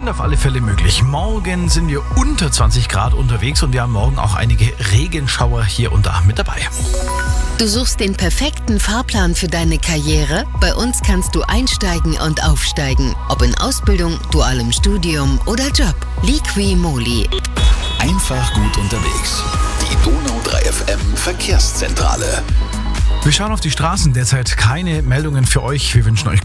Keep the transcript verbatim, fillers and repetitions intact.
sind auf alle Fälle möglich. Morgen sind wir unter zwanzig Grad unterwegs und wir haben morgen auch einige Regenschauer hier und da mit dabei. Du suchst den perfekten Fahrplan für deine Karriere? Bei uns kannst du einsteigen und aufsteigen. Ob in Ausbildung, dualem Studium oder Job. Liqui-Moly. Einfach gut unterwegs. Die Donau drei F M Verkehrszentrale. Wir schauen auf die Straßen. Derzeit keine Meldungen für euch. Wir wünschen euch